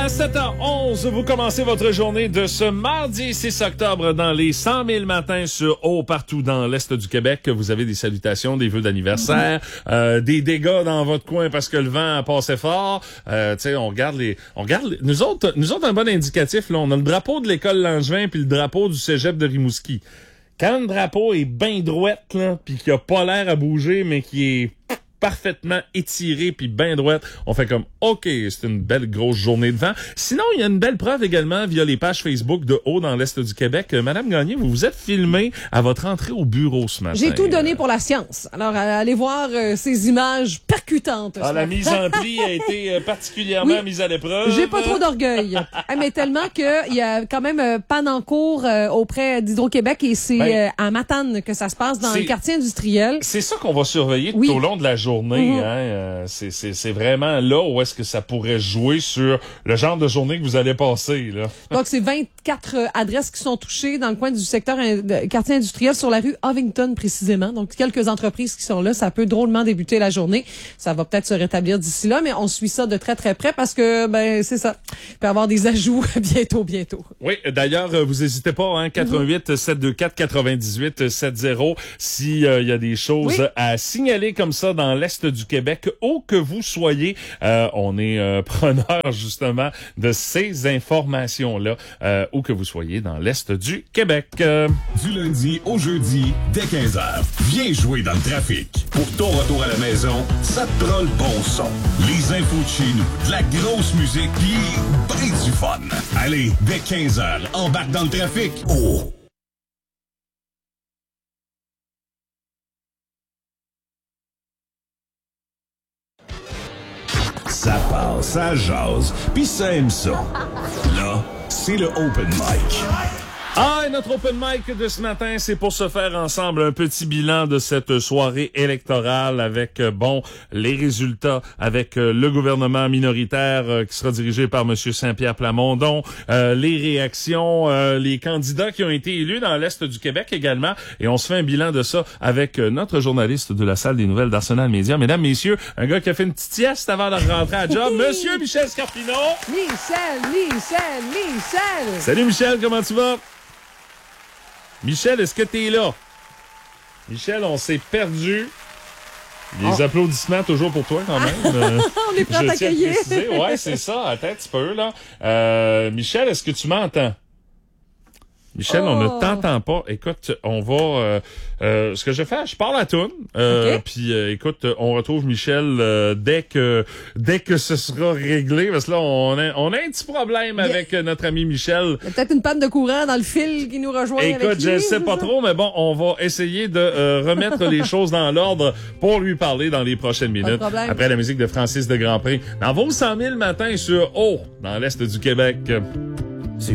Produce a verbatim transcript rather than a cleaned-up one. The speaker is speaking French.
À sept heures onze, vous commencez votre journée de ce mardi six octobre dans les cent mille matins sur eau partout dans l'Est du Québec. Vous avez des salutations, des vœux d'anniversaire, euh, des dégâts dans votre coin parce que le vent passait fort. Euh, tu sais, on regarde les, on regarde les, nous autres, nous autres un bon indicatif là, on a le drapeau de l'école Langevin puis le drapeau du cégep de Rimouski. Quand le drapeau est bien droite là, puis qu'il a pas l'air à bouger mais qui est parfaitement étiré puis bien droite, on fait comme OK, c'est une belle grosse journée de vent. Sinon, il y a une belle preuve également via les pages Facebook de Haut dans l'Est du Québec. Euh, Madame Gagné, vous vous êtes filmée à votre entrée au bureau ce matin. J'ai tout donné pour la science. Alors, allez voir euh, ces images percutantes. Ah, la mise en pli a été euh, particulièrement oui. mise à l'épreuve. J'ai pas trop d'orgueil. ah, mais tellement que il y a quand même euh, panne en cours euh, auprès d'Hydro-Québec et c'est ben, euh, à Matane que ça se passe dans le quartier industriel. C'est ça qu'on va surveiller oui. tout au long de la journée. Journée, mmh. hein, euh, c'est, c'est, c'est vraiment là où est-ce que ça pourrait jouer sur le genre de journée que vous allez passer, là. Donc, c'est vingt-quatre euh, adresses qui sont touchées dans le coin du secteur in- quartier industriel sur la rue Ovington, précisément. Donc, quelques entreprises qui sont là. Ça peut drôlement débuter la journée. Ça va peut-être se rétablir d'ici là, mais on suit ça de très, très près parce que, ben, c'est ça. Il peut y avoir des ajouts bientôt, bientôt. Oui, d'ailleurs, vous n'hésitez pas, hein, quatre un huit, sept deux quatre, quatre-vingt-dix-huit, soixante si euh, il y a des choses oui. à signaler comme ça dans l'Est du Québec, où que vous soyez, euh, on est euh, preneur justement de ces informations-là, euh, où que vous soyez dans l'Est du Québec. Euh... Du lundi au jeudi, dès quinze heures, viens jouer dans le trafic. Pour ton retour à la maison, ça te prend le bon son. Les infos de chez nous, de la grosse musique, pis ben du fun. Allez, dès quinze heures, embarque dans le trafic. Oh! Ça passe, ça jase, pis ça aime ça. Là, c'est le Open Mic. Ah, et notre open mic de ce matin, c'est pour se faire ensemble un petit bilan de cette soirée électorale avec, euh, bon, les résultats, avec euh, le gouvernement minoritaire euh, qui sera dirigé par Monsieur Saint-Pierre Plamondon, euh, les réactions, euh, les candidats qui ont été élus dans l'Est du Québec également, et on se fait un bilan de ça avec euh, notre journaliste de la salle des nouvelles d'Arsenal Média. Mesdames, messieurs, un gars qui a fait une petite sieste avant de rentrer à job, Monsieur Michel Scarpino. Michel, Michel, Michel. Salut Michel, comment tu vas? Michel, est-ce que t'es là? Michel, on s'est perdu. Les oh. applaudissements toujours pour toi quand même. Euh, on est prêt à t'accueillir. Ouais, c'est ça. Attends un petit peu là. Euh, Michel, est-ce que tu m'entends? Michel, oh. on ne t'entend pas. Écoute, on va... Euh, euh, ce que je fais, je parle à toune. Euh, okay. Puis, euh, écoute, on retrouve Michel euh, dès que dès que ce sera réglé. Parce que là, on a, on a un petit problème yeah. avec euh, notre ami Michel. Il y a peut-être une panne de courant dans le fil qui nous rejoint. Écoute, avec lui, je ne sais pas ça? trop, mais bon, on va essayer de euh, remettre les choses dans l'ordre pour lui parler dans les prochaines minutes. Après la musique de Francis de Grandpré. Dans vos cent mille matins sur Haut, dans l'Est du Québec.